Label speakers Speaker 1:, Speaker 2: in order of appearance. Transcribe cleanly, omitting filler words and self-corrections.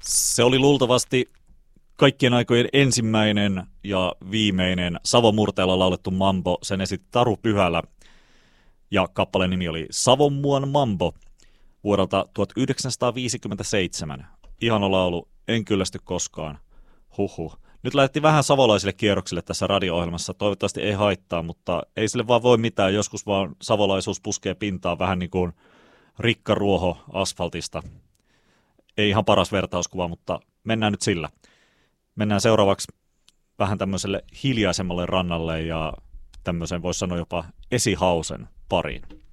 Speaker 1: Se oli luultavasti kaikkien aikojen ensimmäinen ja viimeinen Savon-murteella laulettu mambo. Sen esitti Taru Pyhälä ja kappaleen nimi oli Savonmuon mambo vuodelta 1957. Ihana laulu, en kyllästy koskaan. Huhhuh. Nyt lähdettiin vähän savolaisille kierroksille tässä radio-ohjelmassa. Toivottavasti ei haittaa, mutta ei sille vaan voi mitään. Joskus vaan savolaisuus puskee pintaan vähän niin kuin rikkaruoho asfaltista. Ei ihan paras vertauskuva, mutta mennään nyt sillä. Mennään seuraavaksi vähän tämmöiselle hiljaisemmalle rannalle ja tämmöisen voisi sanoa jopa esihausen pariin.